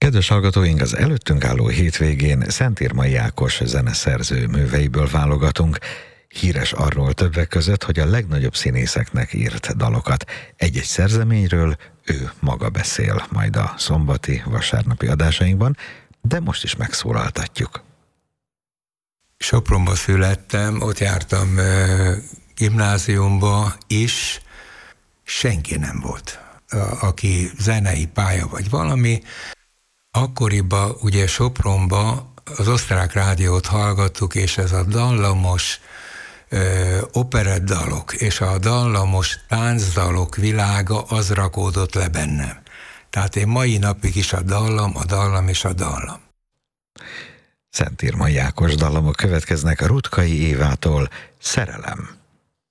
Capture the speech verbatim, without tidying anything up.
Kedves hallgatóink, az előttünk álló hétvégén Szentírmai Ákos zeneszerző műveiből válogatunk. Híres arról többek között, hogy a legnagyobb színészeknek írt dalokat. Egy-egy szerzeményről ő maga beszél majd a szombati, vasárnapi adásainkban, de most is megszólaltatjuk. Sopronba születtem, ott jártam uh, gimnáziumba is, senki nem volt, a, aki zenei pálya vagy valami. Akkoriban ugye Sopronba az osztrák rádiót hallgattuk, és ez a dallamos ö, operettdalok és a dallamos táncdalok világa az rakódott le bennem. Tehát én mai napig is a dallam, a dallam és a dallam. Szentírmai Ákos dallamok következnek a Rutkai Évától, Szerelem.